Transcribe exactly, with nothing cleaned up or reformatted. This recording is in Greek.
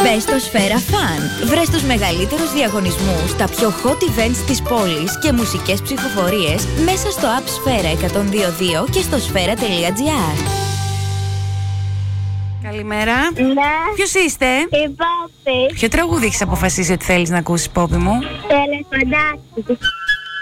Μπες στο Σφαίρα Fun. Βρες τους μεγαλύτερους διαγωνισμούς, τα πιο hot events της πόλης και μουσικές ψηφοφορίες μέσα στο app Σφαίρα εκατόν δύο δύο και στο σφαίρα τελεία τζι άρ. Καλημέρα. Ναι. Ποιος είστε? Η Πόπη. Ποιο τραγούδι έχεις αποφασίσει ότι θέλεις να ακούσεις, Πόπη μου? Το ελεφαντάκι.